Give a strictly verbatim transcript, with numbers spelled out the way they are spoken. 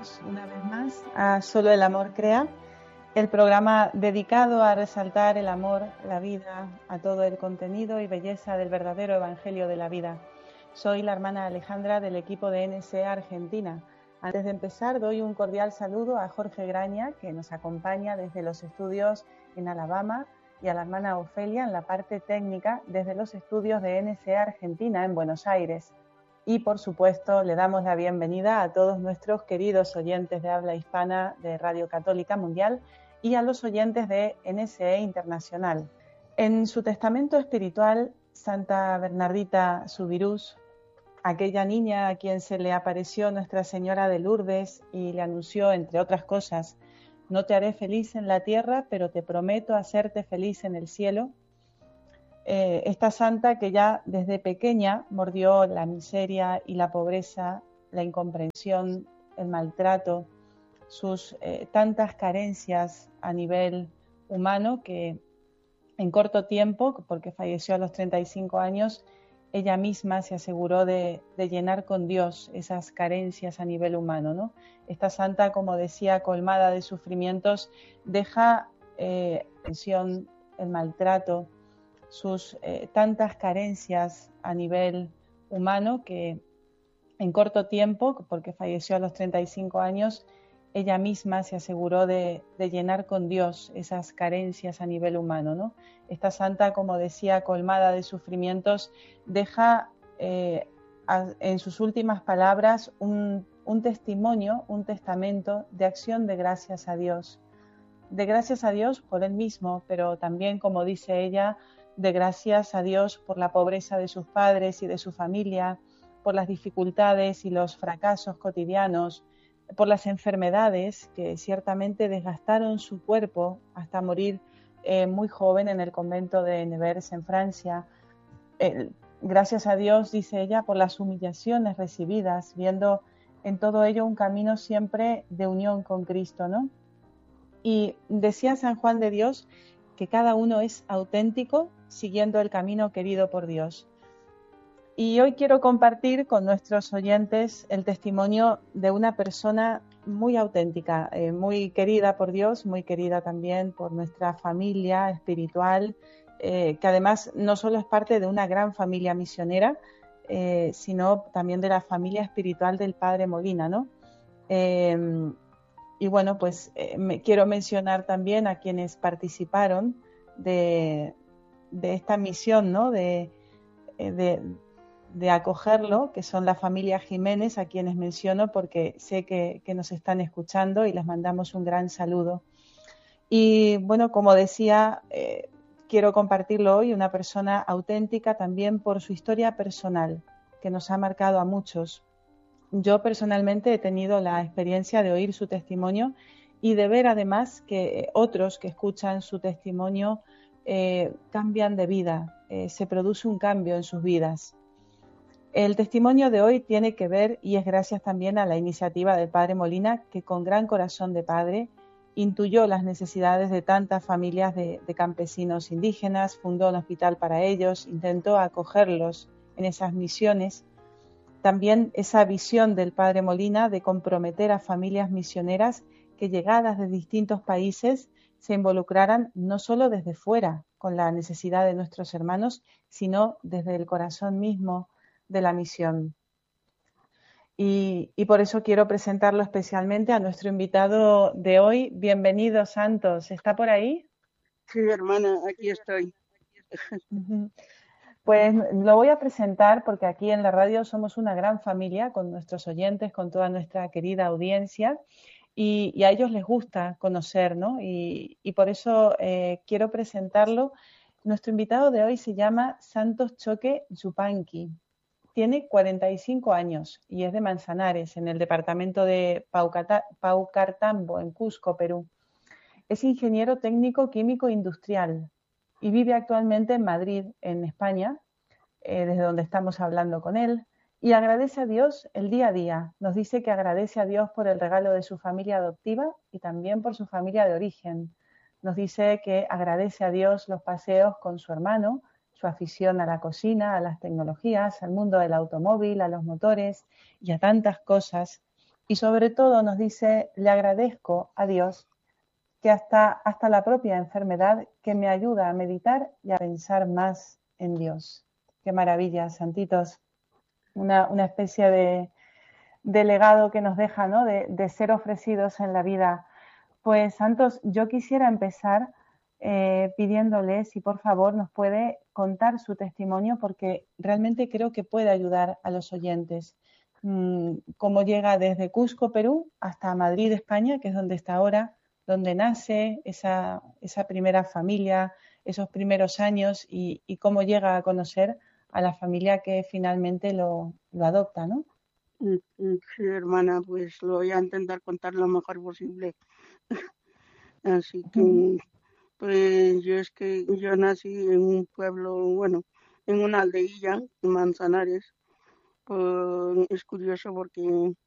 Bienvenidos una vez más a Solo el Amor Crea, el programa dedicado a resaltar el amor, la vida, a todo el contenido y belleza del verdadero Evangelio de la vida. Soy la hermana Alejandra del equipo de N S A Argentina. Antes de empezar, doy un cordial saludo a Jorge Graña, que nos acompaña desde los estudios en Alabama, y a la hermana Ofelia en la parte técnica desde los estudios de N S A Argentina en Buenos Aires. Y, por supuesto, le damos la bienvenida a todos nuestros queridos oyentes de habla hispana de Radio Católica Mundial y a los oyentes de N S A Internacional. En su testamento espiritual, Santa Bernardita Subirús, aquella niña a quien se le apareció Nuestra Señora de Lourdes y le anunció, entre otras cosas, no te haré feliz en la tierra, pero te prometo hacerte feliz en el cielo. Eh, esta santa que ya desde pequeña mordió la miseria y la pobreza, la incomprensión, el maltrato, sus eh, tantas carencias a nivel humano que en corto tiempo, porque falleció a los treinta y cinco años, ella misma se aseguró de, de llenar con Dios esas carencias a nivel humano, ¿no? Esta santa, como decía, colmada de sufrimientos, deja eh, tensión, el maltrato, sus eh, tantas carencias a nivel humano que en corto tiempo, porque falleció a los treinta y cinco años, ella misma se aseguró de, de llenar con Dios esas carencias a nivel humano, ¿no? Esta santa, como decía, colmada de sufrimientos, deja eh, a, en sus últimas palabras un, un testimonio, un testamento de acción de gracias a Dios. De gracias a Dios por él mismo, pero también, como dice ella, de gracias a Dios por la pobreza de sus padres y de su familia, por las dificultades y los fracasos cotidianos, por las enfermedades que ciertamente desgastaron su cuerpo hasta morir eh, muy joven en el convento de Nevers en Francia. Eh, gracias a Dios, dice ella, por las humillaciones recibidas, viendo en todo ello un camino siempre de unión con Cristo, ¿no? Y decía San Juan de Dios que cada uno es auténtico siguiendo el camino querido por Dios. Y hoy quiero compartir con nuestros oyentes el testimonio de una persona muy auténtica, eh, muy querida por Dios, muy querida también por nuestra familia espiritual, eh, que además no solo es parte de una gran familia misionera, eh, sino también de la familia espiritual del Padre Molina, ¿no? Eh, y bueno, pues eh, me, quiero mencionar también a quienes participaron de, de esta misión, ¿no? De, de de acogerlo, que son la familia Jiménez, a quienes menciono porque sé que, que nos están escuchando y les mandamos un gran saludo. Y bueno, como decía, eh, quiero compartirlo hoy, una persona auténtica también por su historia personal, que nos ha marcado a muchos. Yo personalmente he tenido la experiencia de oír su testimonio y de ver además que otros que escuchan su testimonio eh, cambian de vida, eh, se produce un cambio en sus vidas. El testimonio de hoy tiene que ver, y es gracias también a la iniciativa del Padre Molina, que con gran corazón de padre intuyó las necesidades de tantas familias de, de campesinos indígenas, fundó un hospital para ellos, intentó acogerlos en esas misiones. También esa visión del Padre Molina de comprometer a familias misioneras que llegadas de distintos países se involucraran no solo desde fuera con la necesidad de nuestros hermanos, sino desde el corazón mismo de la misión. Y, y por eso quiero presentarlo especialmente a nuestro invitado de hoy. Bienvenido, Santos. ¿Está por ahí? Sí, hermana, aquí estoy. Pues lo voy a presentar porque aquí en la radio somos una gran familia con nuestros oyentes, con toda nuestra querida audiencia y, y a ellos les gusta conocer, ¿no? Y, y por eso eh, quiero presentarlo. Nuestro invitado de hoy se llama Santos Choque Yupanqui. Tiene cuarenta y cinco años y es de Manzanares, en el departamento de Paucata, Paucartambo, en Cusco, Perú. Es ingeniero técnico químico industrial y vive actualmente en Madrid, en España, eh, desde donde estamos hablando con él, y agradece a Dios el día a día. Nos dice que agradece a Dios por el regalo de su familia adoptiva y también por su familia de origen. Nos dice que agradece a Dios los paseos con su hermano, su afición a la cocina, a las tecnologías, al mundo del automóvil, a los motores y a tantas cosas. Y sobre todo nos dice, le agradezco a Dios que hasta, hasta la propia enfermedad que me ayuda a meditar y a pensar más en Dios. Qué maravilla, santitos. Una, una especie de, de legado que nos deja, ¿no? De, de ser ofrecidos en la vida. Pues, santos, yo quisiera empezar eh, pidiéndole si por favor nos puede contar su testimonio, porque realmente creo que puede ayudar a los oyentes. Mm, cómo llega desde Cusco, Perú, hasta Madrid, España, que es donde está ahora, donde nace esa, esa primera familia, esos primeros años, y, y cómo llega a conocer a la familia que finalmente lo, lo adopta, ¿no? Mm, mm, Sí, hermana, pues lo voy a intentar contar lo mejor posible. Así que, pues yo es que yo nací en un pueblo, bueno, en una aldeilla, en Manzanares. Pues, es curioso porque